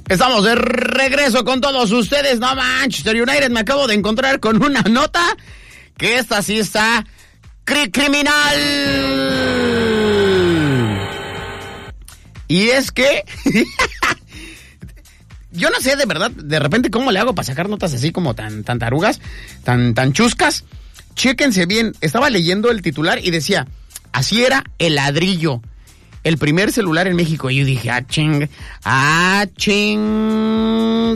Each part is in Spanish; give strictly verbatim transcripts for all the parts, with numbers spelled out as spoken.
Estamos de regreso con todos ustedes. No, Manchester United, me acabo de encontrar con una nota que esta sí está cri- criminal. Y es que yo no sé de verdad, de repente cómo le hago para sacar notas así como tan, tan tarugas, tan, tan chuscas. Chéquense bien, estaba leyendo el titular y decía, así era el ladrillo. El primer celular en México. Y yo dije, ah, ching, ah, ching.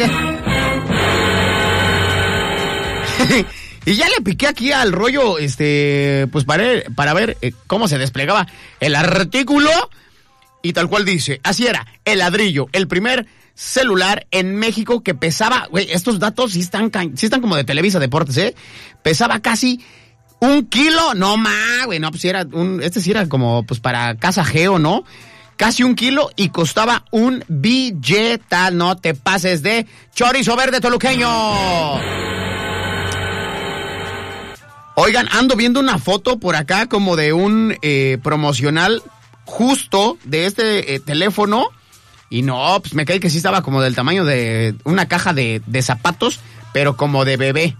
Y ya le piqué aquí al rollo, este, pues para, para ver eh, cómo se desplegaba el artículo. Y tal cual dice, así era, el ladrillo, el primer celular en México que pesaba, güey, estos datos sí están, sí están como de Televisa Deportes, ¿eh? Pesaba casi... Un kilo, no más, güey, no, pues si era un, este sí era como, pues para casa Geo, ¿no? Casi un kilo y costaba un billeta, no te pases de chorizo verde toluqueño. Oigan, ando viendo una foto por acá como de un eh, promocional justo de este eh, teléfono y no, pues me cae que sí estaba como del tamaño de una caja de, de zapatos, pero como de bebé.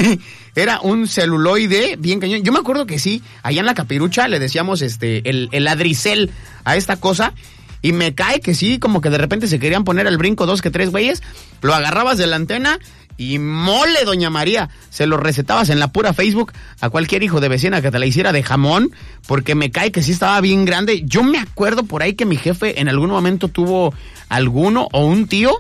Era un celuloide bien cañón. Yo me acuerdo que sí, allá en la Capirucha le decíamos este el, el ladricel a esta cosa. Y me cae que sí, como que de repente se querían poner al brinco dos que tres güeyes. Lo agarrabas de la antena y mole, doña María. Se lo recetabas en la pura Facebook a cualquier hijo de vecina que te la hiciera de jamón. Porque me cae que sí estaba bien grande. Yo me acuerdo por ahí que mi jefe en algún momento tuvo alguno o un tío.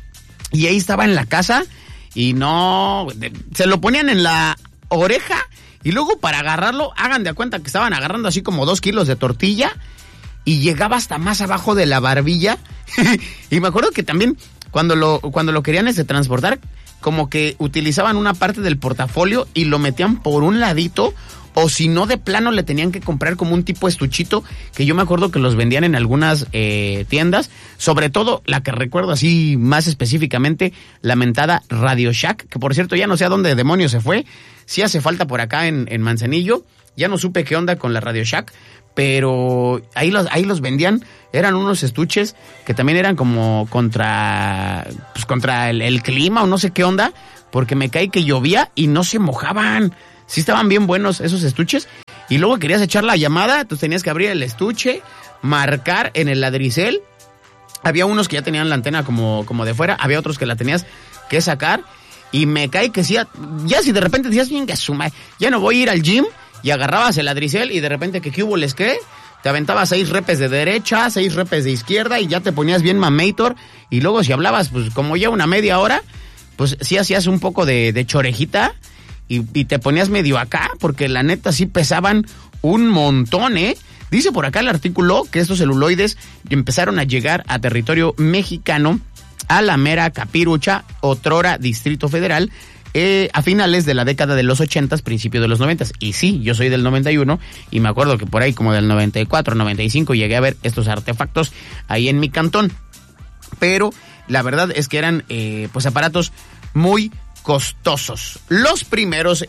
Y ahí estaba en la casa. Y no, se lo ponían en la oreja y luego para agarrarlo, hagan de cuenta que estaban agarrando así como dos kilos de tortilla y llegaba hasta más abajo de la barbilla. Y me acuerdo que también cuando lo, cuando lo querían ese transportar, como que utilizaban una parte del portafolio y lo metían por un ladito. O si no, de plano le tenían que comprar como un tipo estuchito, que yo me acuerdo que los vendían en algunas eh, tiendas, sobre todo la que recuerdo así más específicamente, la mentada Radio Shack, que por cierto ya no sé a dónde demonios se fue, sí hace falta por acá en, en Manzanillo, ya no supe qué onda con la Radio Shack, pero ahí los, ahí los vendían, eran unos estuches que también eran como contra, pues contra el, el clima o no sé qué onda, porque me cae que llovía y no se mojaban. Sí estaban bien buenos esos estuches. Y luego querías echar la llamada, entonces tenías que abrir el estuche, marcar en el ladricel. Había unos que ya tenían la antena como, como de fuera, había otros que la tenías que sacar. Y me cae que sí, ya si de repente decías, bien que suma, ya no voy a ir al gym, y agarrabas el ladricel y de repente que qué hubo les qué, te aventabas seis repes de derecha, seis repes de izquierda y ya te ponías bien mamator. Y luego si hablabas, pues como ya una media hora, pues sí hacías un poco de, de chorejita. Y, y te ponías medio acá, porque la neta sí pesaban un montón, ¿eh? Dice por acá el artículo que estos celuloides empezaron a llegar a territorio mexicano, a la mera Capirucha, otrora Distrito Federal, eh, a finales de la década de los ochentas, principios de los noventas. Y sí, yo soy del noventa y uno, y me acuerdo que por ahí como del noventa y cuatro, noventa y cinco llegué a ver estos artefactos ahí en mi cantón. Pero la verdad es que eran eh, pues aparatos muy costosos. Los primeros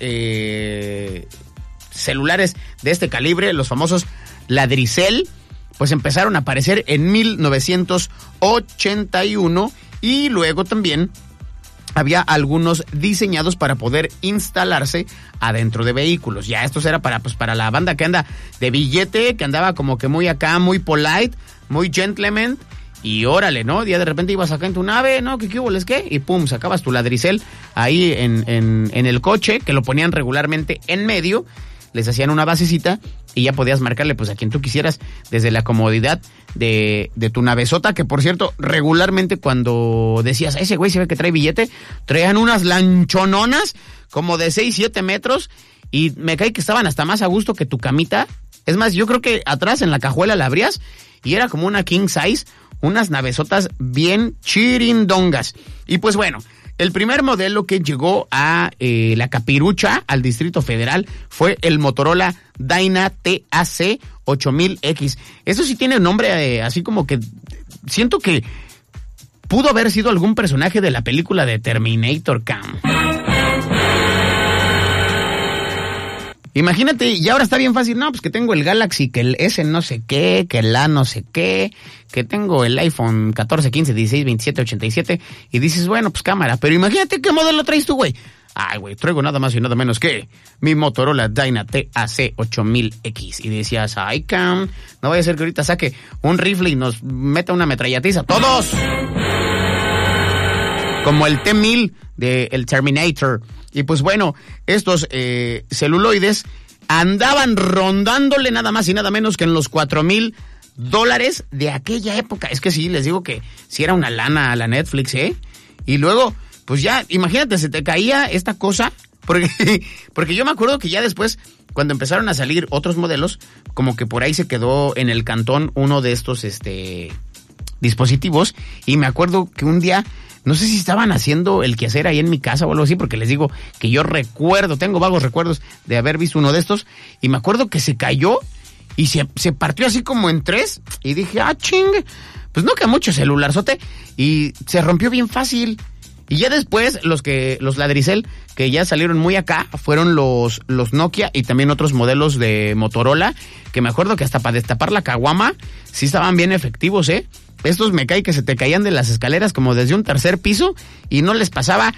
eh, celulares de este calibre, los famosos ladricel, pues empezaron a aparecer en mil novecientos ochenta y uno y luego también había algunos diseñados para poder instalarse adentro de vehículos. Ya estos era para pues para la banda que anda de billete, que andaba como que muy acá, muy polite, muy gentleman. Y órale, ¿no? Ya de repente ibas acá en tu nave, ¿no? ¿Qué qué hubo, les qué? Y pum, sacabas tu ladricel ahí en, en, en el coche, que lo ponían regularmente en medio, les hacían una basecita y ya podías marcarle pues a quien tú quisieras desde la comodidad de, de tu navezota, que por cierto, regularmente cuando decías, ese güey se ve que trae billete, traían unas lanchononas como de seis, siete metros y me cae que estaban hasta más a gusto que tu camita. Es más, yo creo que atrás en la cajuela la abrías y era como una king size, unas navesotas bien chirindongas. Y pues bueno, el primer modelo que llegó a eh, la Capirucha, al Distrito Federal, fue el Motorola Dyna T A C ocho mil X. Eso sí tiene nombre eh, así como que siento que pudo haber sido algún personaje de la película de Terminator Cam. Imagínate, y ahora está bien fácil, no, pues que tengo el Galaxy, que el S no sé qué, que el A no sé qué, que tengo el iPhone catorce, quince, dieciséis, veintisiete, ochenta y siete, y dices, bueno, pues cámara, pero imagínate qué modelo traes tú, güey. Ay, güey, traigo nada más y nada menos que mi Motorola Dyna T A C ocho mil X. Y decías, ay, cam, no vaya a ser que ahorita saque un rifle y nos meta una metralletiza. ¡Todos! Como el T mil de el Terminator. Y pues bueno, estos eh, celuloides andaban rondándole nada más y nada menos que en los cuatro mil dólares de aquella época. Es que sí, les digo que sí era una lana a la Netflix, ¿eh? Y luego, pues ya, imagínate, se te caía esta cosa, porque, porque yo me acuerdo que ya después, cuando empezaron a salir otros modelos, como que por ahí se quedó en el cantón uno de estos este dispositivos, y me acuerdo que un día, no sé si estaban haciendo el quehacer ahí en mi casa o algo así, porque les digo que yo recuerdo, tengo vagos recuerdos de haber visto uno de estos, y me acuerdo que se cayó y se, se partió así como en tres, y dije, ah, ching, pues no queda mucho celularzote, y se rompió bien fácil. Y ya después, los que los ladricel que ya salieron muy acá, fueron los, los Nokia y también otros modelos de Motorola, que me acuerdo que hasta para destapar la caguama, sí estaban bien efectivos, ¿eh? Estos me cae que se te caían de las escaleras como desde un tercer piso y no les pasaba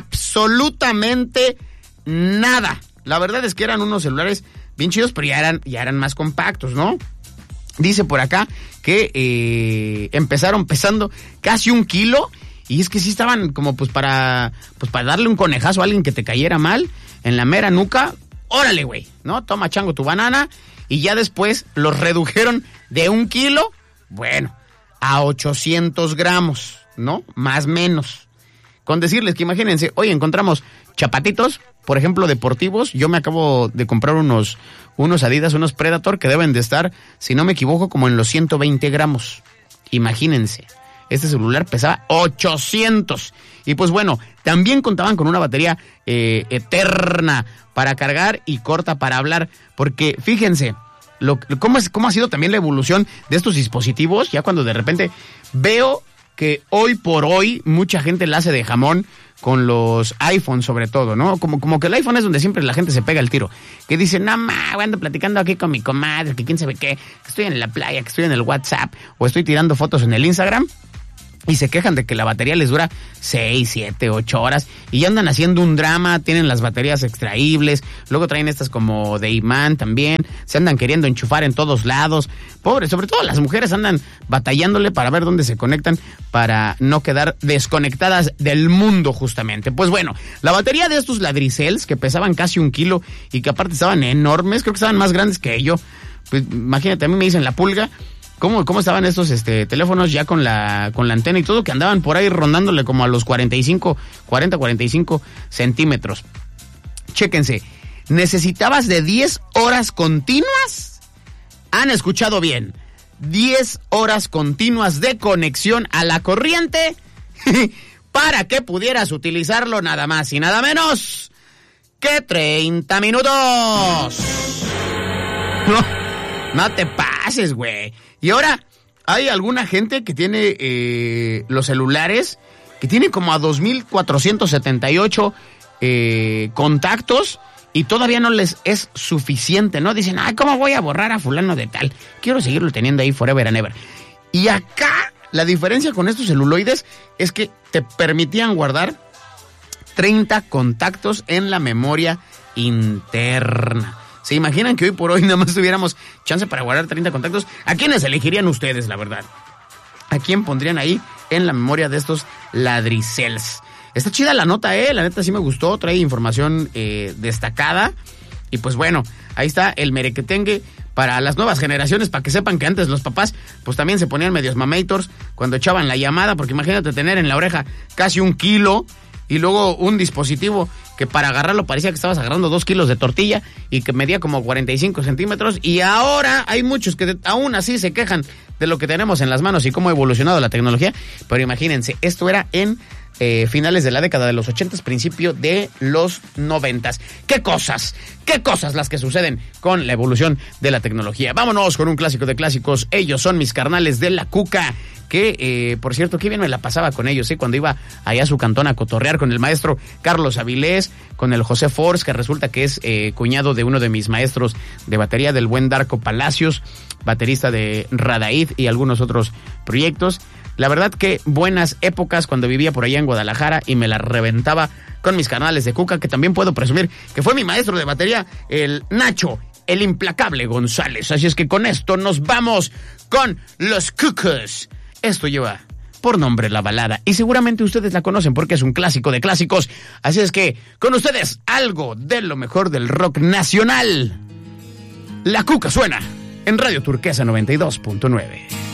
absolutamente nada. La verdad es que eran unos celulares bien chidos, pero ya eran, ya eran más compactos, ¿no? Dice por acá que eh, empezaron pesando casi un kilo. Y es que sí estaban como pues para pues para darle un conejazo a alguien que te cayera mal en la mera nuca. Órale, güey, ¿no? Toma, chango, tu banana. Y ya después los redujeron de un kilo, bueno, a ochocientos gramos, ¿no? Más menos. Con decirles que imagínense, hoy encontramos chapatitos, por ejemplo, deportivos. Yo me acabo de comprar unos, unos Adidas, unos Predator, que deben de estar, si no me equivoco, como en los ciento veinte gramos. Imagínense. Este celular pesaba ochocientos. Y pues bueno, también contaban con una batería eh, eterna para cargar y corta para hablar. Porque fíjense, lo, cómo, es, cómo ha sido también la evolución de estos dispositivos. Ya cuando de repente veo que hoy por hoy mucha gente la hace de jamón con los iPhones sobre todo, ¿no? Como, como que el iPhone es donde siempre la gente se pega el tiro. Que dice, no, ma, ando platicando aquí con mi comadre, que quién sabe qué, que estoy en la playa, que estoy en el WhatsApp, o estoy tirando fotos en el Instagram. Y se quejan de que la batería les dura seis, siete, ocho horas. Y ya andan haciendo un drama, tienen las baterías extraíbles. Luego traen estas como de imán también. Se andan queriendo enchufar en todos lados. Pobres, sobre todo las mujeres andan batallándole para ver dónde se conectan, para no quedar desconectadas del mundo justamente. Pues bueno, la batería de estos ladricels que pesaban casi un kilo y que aparte estaban enormes, creo que estaban más grandes que yo. Pues imagínate, a mí me dicen la pulga. ¿Cómo, cómo estaban estos este, teléfonos ya con la con la antena y todo? Que andaban por ahí rondándole como a los cuarenta y cinco, cuarenta, cuarenta y cinco centímetros. Chéquense, ¿necesitabas de diez horas continuas? ¿Han escuchado bien? diez horas continuas de conexión a la corriente para que pudieras utilizarlo nada más y nada menos que treinta minutos. No. No te pases, güey. Y ahora hay alguna gente que tiene eh, los celulares que tiene como a dos mil cuatrocientos setenta y ocho eh, contactos y todavía no les es suficiente, ¿no? Dicen, ay, ¿cómo voy a borrar a fulano de tal? Quiero seguirlo teniendo ahí forever and ever. Y acá la diferencia con estos celuloides es que te permitían guardar treinta contactos en la memoria interna. ¿Se imaginan que hoy por hoy nada más tuviéramos chance para guardar treinta contactos? ¿A quiénes elegirían ustedes, la verdad? ¿A quién pondrían ahí en la memoria de estos ladricels? Está chida la nota, ¿eh? La neta sí me gustó, trae información eh, destacada. Y pues bueno, ahí está el merequetengue para las nuevas generaciones, para que sepan que antes los papás pues también se ponían medios mamators cuando echaban la llamada, porque imagínate tener en la oreja casi un kilo y luego un dispositivo que para agarrarlo parecía que estabas agarrando dos kilos de tortilla y que medía como cuarenta y cinco centímetros. Y ahora hay muchos que aún así se quejan de lo que tenemos en las manos y cómo ha evolucionado la tecnología. Pero imagínense, esto era en eh, finales de la década de los ochentas, principio de los noventas. ¿Qué cosas? ¿Qué cosas las que suceden con la evolución de la tecnología? Vámonos con un clásico de clásicos. Ellos son mis carnales de la Cuca. que, eh, por cierto, qué bien me la pasaba con ellos, ¿eh? Cuando iba allá a su cantón a cotorrear con el maestro Carlos Avilés, con el José Force, que resulta que es eh, cuñado de uno de mis maestros de batería, del buen Darko Palacios, baterista de Radaid y algunos otros proyectos. La verdad que buenas épocas cuando vivía por allá en Guadalajara y me la reventaba con mis canales de Cuca, que también puedo presumir que fue mi maestro de batería, el Nacho, el implacable González. Así es que con esto nos vamos con los Cucas. Esto lleva por nombre La Balada y seguramente ustedes la conocen porque es un clásico de clásicos. Así es que con ustedes algo de lo mejor del rock nacional. La Cuca suena en Radio Turquesa noventa y dos punto nueve.